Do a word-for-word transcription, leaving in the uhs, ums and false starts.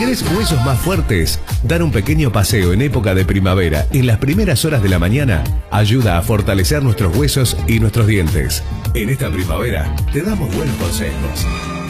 querés huesos más fuertes, dar un pequeño paseo en época de primavera en las primeras horas de la mañana ayuda a fortalecer nuestros huesos y nuestros dientes. En esta primavera te damos buenos consejos.